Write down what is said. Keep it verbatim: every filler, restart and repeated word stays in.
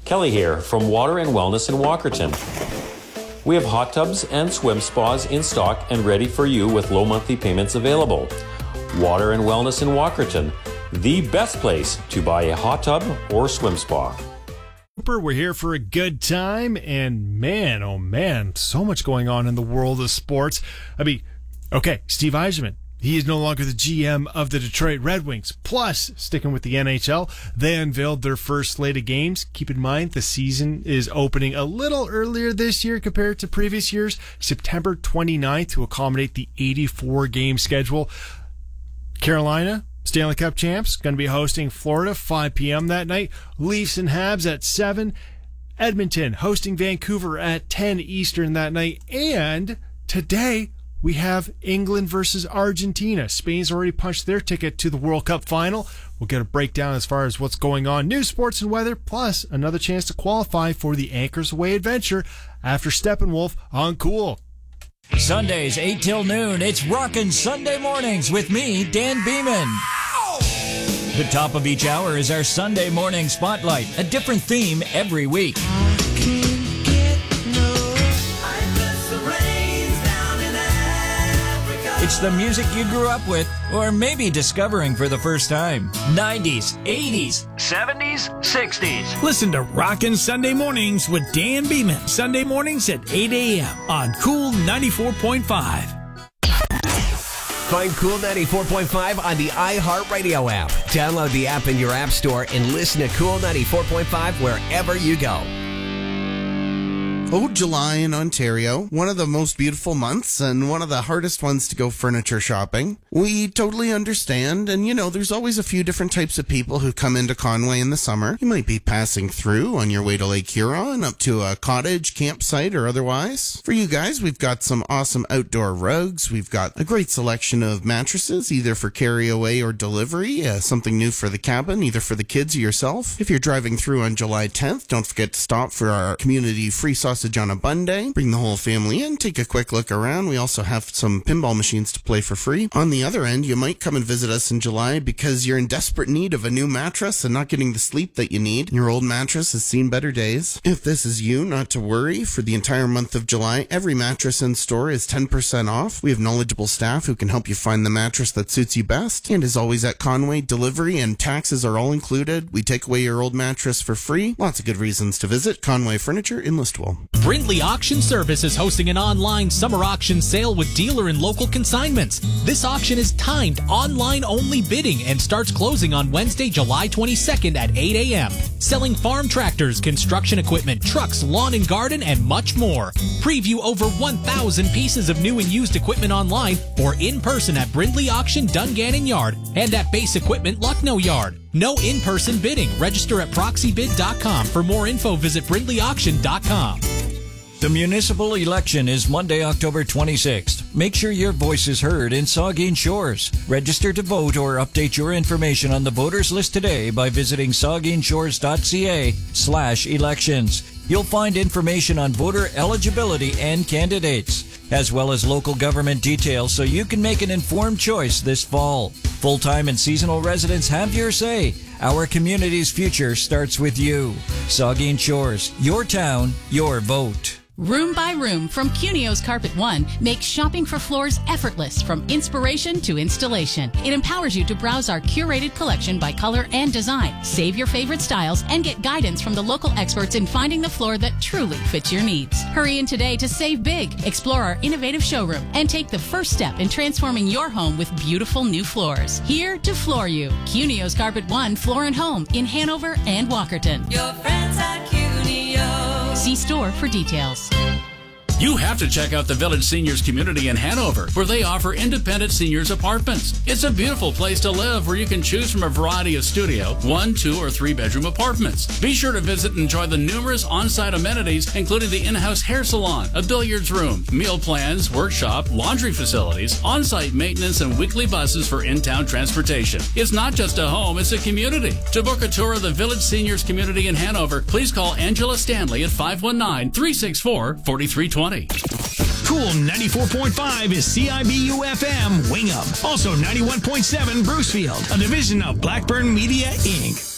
Kelly here from Water and Wellness in Walkerton. We have hot tubs and swim spas in stock and ready for you with low monthly payments available. Water and Wellness in Walkerton, the best place to buy a hot tub or swim spa. We're here for a good time, and man, oh man, so much going on in the world of sports. I mean, okay, Steve Yzerman, he is no longer the G M of the Detroit Red Wings. Plus, sticking with the N H L, they unveiled their first slate of games. Keep in mind, the season is opening a little earlier this year compared to previous years, September twenty-ninth, to accommodate the eighty-four game schedule. Carolina, Stanley Cup champs, going to be hosting Florida, five p.m. that night. Leafs and Habs at seven. Edmonton hosting Vancouver at ten Eastern that night. And today, we have England versus Argentina. Spain's already punched their ticket to the World Cup final. We'll get a breakdown as far as what's going on. News, sports, and weather, plus another chance to qualify for the Anchors Away adventure after Steppenwolf on Cool. Sundays, eight till noon, it's Rockin' Sunday Mornings with me, Dan Beeman. The top of each hour is our Sunday Morning Spotlight, a different theme every week. It's the music you grew up with, or maybe discovering for the first time. nineties, eighties, seventies, sixties. Listen to Rockin' Sunday Mornings with Dan Beeman. Sunday mornings at eight a.m. on Cool ninety-four point five. Find Cool ninety-four point five on the iHeartRadio app. Download the app in your app store and listen to Cool ninety-four point five wherever you go. Oh, July in Ontario, one of the most beautiful months and one of the hardest ones to go furniture shopping. We totally understand, and you know, there's always a few different types of people who come into Conway in the summer. You might be passing through on your way to Lake Huron, up to a cottage, campsite, or otherwise. For you guys, we've got some awesome outdoor rugs. We've got a great selection of mattresses, either for carry away or delivery, uh, something new for the cabin, either for the kids or yourself. If you're driving through on July tenth, don't forget to stop for our community free sausage on a Bunday. Bring the whole family in, take a quick look around. We also have some pinball machines to play for free. On the other end, you might come and visit us in July because you're in desperate need of a new mattress and not getting the sleep that you need. Your old mattress has seen better days. If this is you, not to worry. For the entire month of July, every mattress in store is ten percent off. We have knowledgeable staff who can help you find the mattress that suits you best. And as always at Conway, delivery and taxes are all included. We take away your old mattress for free. Lots of good reasons to visit Conway Furniture in Listowel. Brindley Auction Service is hosting an online summer auction sale with dealer and local consignments. This auction is timed online-only bidding and starts closing on Wednesday, July twenty-second at eight a.m. Selling farm tractors, construction equipment, trucks, lawn and garden, and much more. Preview over one thousand pieces of new and used equipment online or in person at Brindley Auction, Dungannon Yard, and at Base Equipment, Lucknow Yard. No in-person bidding. Register at proxy bid dot com. For more info, visit brindley auction dot com. The municipal election is Monday, October twenty-sixth. Make sure your voice is heard in Saugeen Shores. Register to vote or update your information on the voters list today by visiting saugeen shores dot c a slash elections. You'll find information on voter eligibility and candidates, as well as local government details so you can make an informed choice this fall. Full-time and seasonal residents have your say. Our community's future starts with you. Saugeen Shores, your town, your vote. Room by Room from Cunio's Carpet One makes shopping for floors effortless from inspiration to installation. It empowers you to browse our curated collection by color and design, save your favorite styles, and get guidance from the local experts in finding the floor that truly fits your needs. Hurry in today to save big, explore our innovative showroom, and take the first step in transforming your home with beautiful new floors. Here to floor you. Cunio's Carpet One Floor and Home in Hanover and Walkerton. Your friends at Cunio. See store for details. You have to check out the Village Seniors Community in Hanover, where they offer independent seniors apartments. It's a beautiful place to live where you can choose from a variety of studio, one, two, or three bedroom apartments. Be sure to visit and enjoy the numerous on-site amenities, including the in-house hair salon, a billiards room, meal plans, workshop, laundry facilities, on-site maintenance, and weekly buses for in-town transportation. It's not just a home, it's a community. To book a tour of the Village Seniors Community in Hanover, please call Angela Stanley at five one nine, three six four, four three two zero. Cool ninety-four point five is C I B U F M Wingham. Also ninety-one point seven Brucefield, a division of Blackburn Media, Incorporated.